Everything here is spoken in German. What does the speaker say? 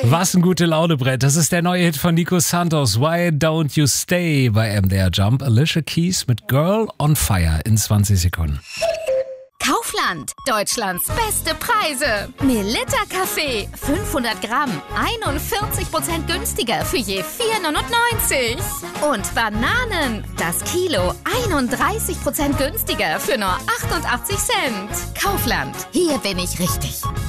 Was ein gute Launebrett. Das ist der neue Hit von Nico Santos. Why Don't You Stay bei MDR Jump. Alicia Keys mit Girl on Fire in 20 Sekunden. Kaufland, Deutschlands beste Preise. Melitta Kaffee, 500 Gramm, 41% günstiger für je 4,99. Und Bananen, das Kilo, 31% günstiger für nur 88 Cent. Kaufland, hier bin ich richtig.